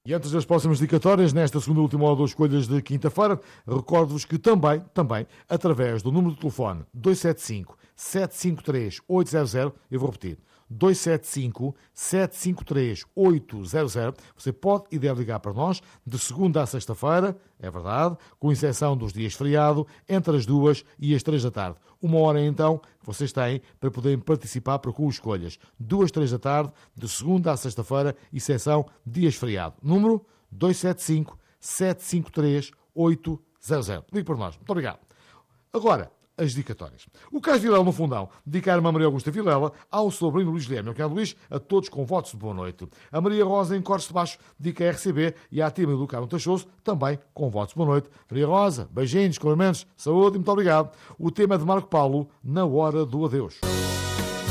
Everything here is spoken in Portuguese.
E antes das próximas dedicatórias, nesta segunda e última hora das escolhas de quinta-feira, recordo-vos que também, através do número de telefone 275-753-800, eu vou repetir, 275-753-800, você pode e deve ligar para nós de segunda a sexta-feira, é verdade, com exceção dos dias feriado, entre as 2 e as 3 da tarde. Uma hora então que vocês têm para poderem participar para com escolhas. 2, 3 da tarde, de segunda a sexta-feira, exceção dias feriado. Número 275-753-800. Ligue para nós. Muito obrigado. Agora, as dedicatórias. O Cais Vilela no Fundão dedicar-me a Maria Augusta Vilela, ao sobrinho Luís Leme, ao Cão Luís, a todos com votos de boa noite. A Maria Rosa em Cortes de Baixo dedica a RCB e à Tima do Carmo Tachoso, também com votos de boa noite. Maria Rosa, beijinhos, cumprimentos, saúde e muito obrigado. O tema é de Marco Paulo, Na Hora do Adeus.